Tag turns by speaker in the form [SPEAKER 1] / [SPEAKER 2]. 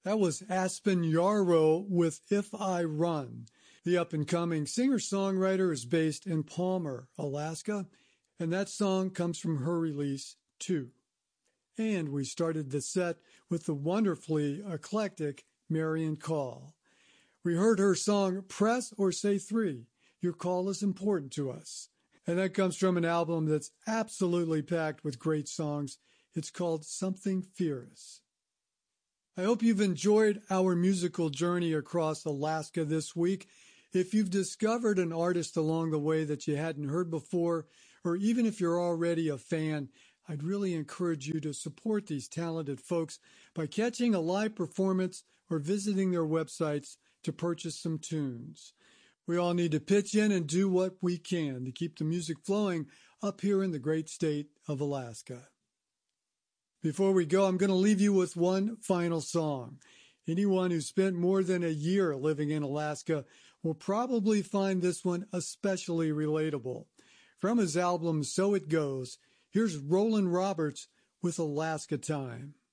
[SPEAKER 1] That was Aspen Yarrow with If I Run. The up-and-coming singer-songwriter is based in Palmer, Alaska, and that song comes from her release, Two. And we started the set with the wonderfully eclectic Marian Call. We heard her song, Press or Say Three. Your call is important to us. And that comes from an album that's absolutely packed with great songs. It's called Something Fierce. I hope you've enjoyed our musical journey across Alaska this week. If you've discovered an artist along the way that you hadn't heard before, or even if you're already a fan, I'd really encourage you to support these talented folks by catching a live performance or visiting their websites to purchase some tunes. We all need to pitch in and do what we can to keep the music flowing up here in the great state of Alaska. Before we go, I'm going to leave you with one final song. Anyone who spent more than a year living in Alaska will probably find this one especially relatable. From his album So It Goes, here's Roland Roberts with Alaska Time.